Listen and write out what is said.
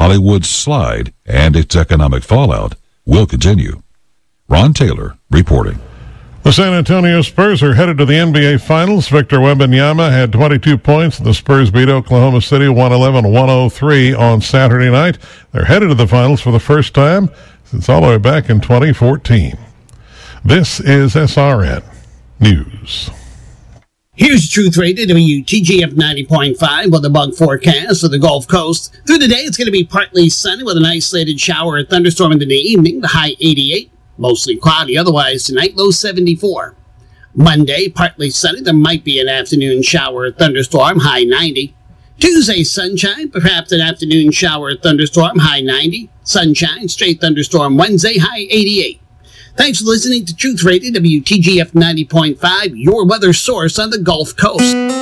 Hollywood's slide and its economic fallout will continue. Ron Taylor reporting. The San Antonio Spurs are headed to the NBA Finals. Victor Wembanyama had 22 points. The Spurs beat Oklahoma City 111-103 on Saturday night. They're headed to the Finals for the first time since all the way back in 2014. This is SRN News. Here's Truth Radio, WTGF 90.5 with a bug forecast for the Gulf Coast. Through the day, it's going to be partly sunny with an isolated shower or thunderstorm into the evening, the high 88. Mostly cloudy otherwise tonight, low 74. Monday, partly sunny. There might be an afternoon shower or thunderstorm, high 90. Tuesday, sunshine, perhaps an afternoon shower or thunderstorm, high 90. Sunshine, straight thunderstorm Wednesday, high 88. Thanks for listening to Truth Radio, WTGF 90.5, your weather source on the Gulf Coast.